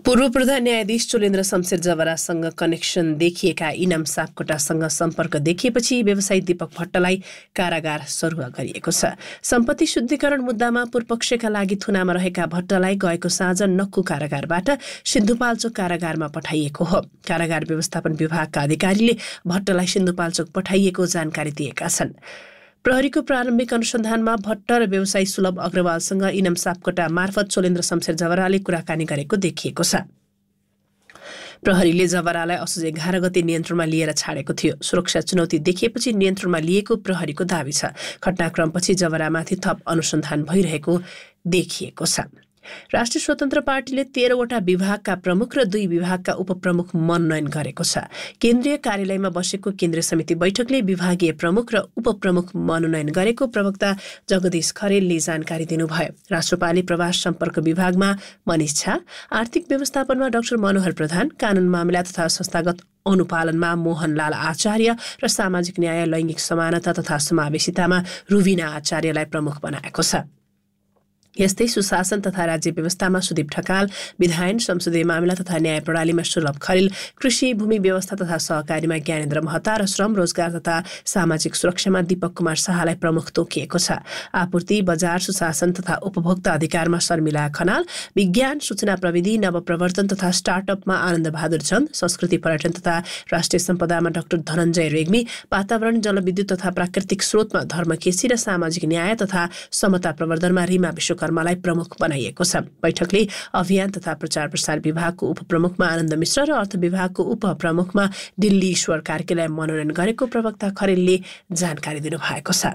पूर्व प्रधान न्यायाधीश चोलेन्द्र शमशेर जवरासँग कनेक्सन देखिएका इनाम सापकोटासँग सम्पर्क देखिएपछि व्यवसायी दीपक भट्टलाई कारागार सरुवा गरिएको छ। सम्पत्ति शुद्धिकरण मुद्दामा पूर्वपक्षका लागि थुनामा रहेका भट्टलाई गएको साँझ नक्कु कारागारबाट सिन्धुपाल्चोक कारागारमा पठाइएको हो। कारागार व्यवस्थापन विभागका अधिकारीले भट्टलाई सिन्धुपाल्चोक पठाइएको जानकारी दिएका छन्। प्रहरीको प्रारम्भिक अनुसन्धानमा भट्ट र व्यवसायी सुलभ अग्रवालसँग इनाम सापकोटा मार्फत चोलेन्द्र शमशेर जवराले कुराकानी गरेको देखिएको छ। प्रहरीले जवरालाई असोज 11 गते नियन्त्रणमा लिएर छाडेको थियो। सुरक्षा चुनौती देखिएपछि नियन्त्रणमा लिएको प्रहरीको दावी छ। घटनाक्रमपछि जवरामाथि थप अनुसन्धान भइरहेको देखिएको छ। राष्ट्रिय स्वतन्त्र पार्टीले 13वटा विभागका प्रमुख र 2 विभागका उपप्रमुख मनोनयन गरेको छ। केन्द्रीय कार्यालयमा बसेको केन्द्रीय समिति बैठकले विभागीय प्रमुख र उपप्रमुख मनोनयन गरेको प्रवक्ता जगदीश खरेलले जानकारी दिनुभयो। राष्ट्रपालले प्रवास सम्पर्क विभागमा मनिष झा, आर्थिक व्यवस्थापनमा डाक्टर मनोहर प्रधान, कानून मामिला तथा संस्थागत अनुपालनमा मोहनलाल आचार्य र सामाजिक न्याय, लैङ्गिक समानता तथा समावेशितामा रुबिना आचार्यलाई प्रमुख बनाएको छ। यस्तै सुशासन तथा राज्य व्यवस्थामा सुदीप ढकाल, विधायन, संसदीय मामिला तथा न्याय प्रणालीमा सुलभ खरेल, कृषि, भूमि व्यवस्था तथा सहकारीमा ज्ञानेन्द्र महता र श्रम, रोजगार तथा सामाजिक सुरक्षामा दीपक कुमार शाहलाई प्रमुख तोकिएको छ। आपूर्ति, बजार, सुशासन तथा उपभोक्ता अधिकारमा शर्मिला खनाल, विज्ञान, सूचना प्रविधि, नवप्रवर्तन तथा स्टार्टअपमा आनन्द बहादुर चन्द, संस्कृति पर्यटन तथा राष्ट्रिय सम्पदामा डाक्टर धनञ्जय रेग्मी, वातावरण, जलविद्युत तथा प्राकृतिक स्रोतमा धर्म केसी र सामाजिक न्याय तथा समता प्रवर्धनमा रीमा विश्वकर्मालाई प्रमुख बनाइएको छ। बैठकले अभियान तथा प्रचार प्रसार विभागको उपप्रमुखमा आनन्द मिश्र र अर्थ विभागको उपप्रमुखमा दिल्ली ईश्वर कार्कीलाई मनोनयन गरेको प्रवक्ता खरेलले जानकारी दिनुभएको छ।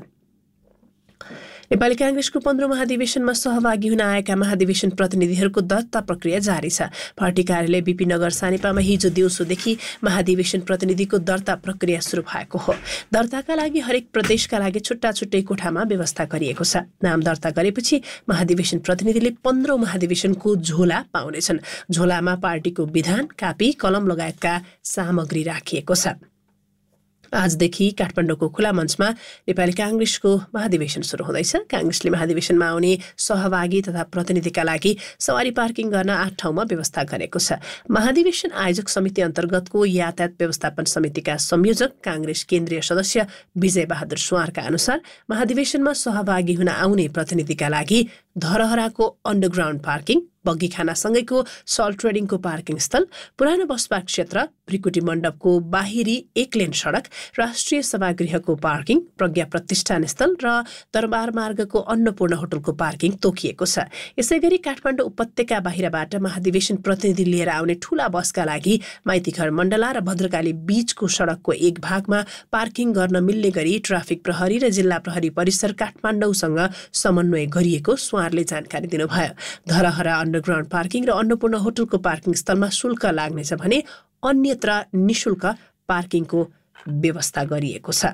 नेपाली कांग्रेसको 15औं महाधिवेशनमा सहभागी हुन आएका महाधिवेशन प्रतिनिधिहरूको दर्ता प्रक्रिया जारी छ। पार्टी कार्यालय बीपी नगर सानेपामा हिजो दिउँसोदेखि महाधिवेशन प्रतिनिधिको दर्ता प्रक्रिया सुरु भएको हो। दर्ताका लागि हरेक प्रदेशका लागि छुट्टा छुट्टै कोठामा व्यवस्था गरिएको छ। नाम दर्ता गरेपछि महाधिवेशन प्रतिनिधिले 15औं महाधिवेशनको झोला पाउनेछन्। झोलामा पार्टीको विधान, कापी, कलम लगायतका सामग्री राखिएको छ। आजदेखि काठमाडौँको खुला मञ्चमा नेपाली कांग्रेसको महाधिवेशन सुरु हुँदैछ। कांग्रेसले महाधिवेशनमा आउने सहभागी तथा प्रतिनिधिका लागि सवारी पार्किङ गर्न 8 ठाउँमा व्यवस्था गरेको छ। महाधिवेशन आयोजक समिति अन्तर्गतको यातायात व्यवस्थापन समितिका संयोजक कांग्रेस केन्द्रीय सदस्य विजय बहादुर सुवारका अनुसार महाधिवेशनमा सहभागी हुन आउने प्रतिनिधिका लागि धरहराको अन्डरग्राउन्ड पार्किङ, बग्गीखानासँगैको सल्ट ट्रेडिङको पार्किङ स्थल, पुरानो बस पार्क क्षेत्र, भ्रिकुटी मण्डपको बाहिरी 1 लेन सडक, राष्ट्रिय सभागृहको पार्किङ, प्रज्ञा प्रतिष्ठान स्थल र दरबार मार्गको अन्नपूर्ण होटलको पार्किङ तोकिएको छ। यसैगरी काठमाडौँ उपत्यका बाहिरबाट महाधिवेशन प्रतिनिधि लिएर आउने ठूला बसका लागि माइतीघर मण्डला र भद्रकाली बीचको सडकको एक भागमा पार्किङ गर्न मिल्ने गरी ट्राफिक प्रहरी र जिल्ला प्रहरी परिसर काठमाडौँसँग समन्वय गरिएको सुवारले जानकारी दिनुभयो। धरहरा अन्डरग्राउन्ड पार्किङ र अन्नपूर्ण होटलको पार्किङ स्थलमा शुल्क लाग्नेछ भने अन्यत्र निशुल्क पार्किङको व्यवस्था गरिएको छ।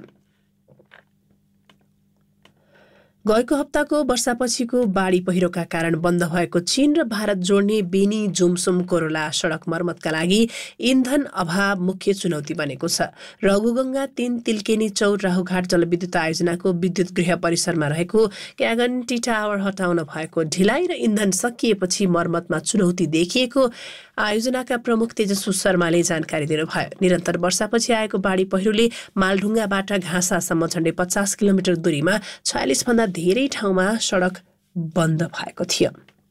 गएको हप्ताको वर्षापछिको बाढी पहिरोका कारण बन्द भएको चीन र भारत जोड्ने बेनी जुमसुम कोरोला सडक मर्मतका लागि इन्धन अभाव मुख्य चुनौती बनेको छ। रघुगंगा 3 तिल्केनी चौर राहुघाट जलविद्युत आयोजनाको विद्युत गृह परिसरमा रहेको क्यागन्टी टावर हटाउन भएको ढिलाइ र इन्धन सकिएपछि मर्मतमा चुनौती देखिएको आयोजनाका प्रमुख तेजस्वी शर्माले जानकारी दिनुभयो। निरन्तर वर्षापछि आएको बाढी पहिरोले मालढुङ्गाबाट घाँसासम्म झण्डै 50 किलोमिटर दूरीमा 46 भन्दा धेरै ठाउँमा सडक बन्द भएको थियो।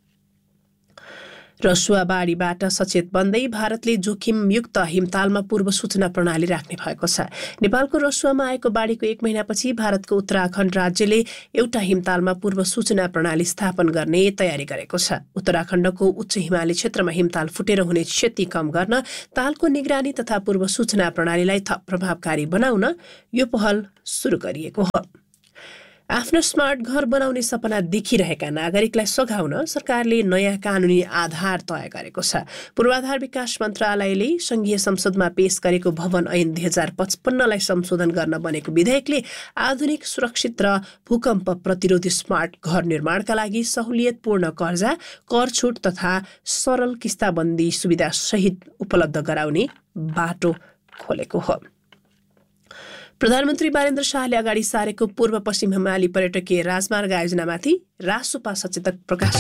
रसुवा बाढीबाट सचेत बन्दै भारतले जोखिमयुक्त हिमतालमा पूर्व सूचना प्रणाली राख्ने भएको छ। नेपालको रसुवामा आएको बाढीको 1 महिनापछि भारतको उत्तराखण्ड राज्यले एउटा हिमतालमा पूर्व सूचना प्रणाली स्थापन गर्ने तयारी गरेको छ। उत्तराखण्डको उच्च हिमाली क्षेत्रमा हिमताल फुटेर हुने क्षति कम गर्न तालको निगरानी तथा पूर्व सूचना प्रणालीलाई थप प्रभावकारी बनाउन यो पहल सुरु गरिएको हो। आफ्नो स्मार्ट घर बनाउने सपना देखिरहेका नागरिकलाई सघाउन सरकारले नयाँ कानुनी आधार तय गरेको छ। पूर्वाधार विकास मन्त्रालयले संघीय संसदमा पेश गरेको भवन ऐन 2055लाई संशोधन गर्न बनेको विधेयकले आधुनिक, सुरक्षित र भूकम्प प्रतिरोधी स्मार्ट घर निर्माणका लागि सहुलियतपूर्ण कर्जा, कर छुट तथा सरल किस्ताबन्दी सुविधा सहित उपलब्ध गराउने बाटो खोलेको हो। प्रधानमन्त्री बारेन्द्र शाहले अगाडि सारेको पूर्व पश्चिम हिमाली पर्यटकीय राजमार्ग आयोजनामाथि रासोपा सचेतक प्रकाश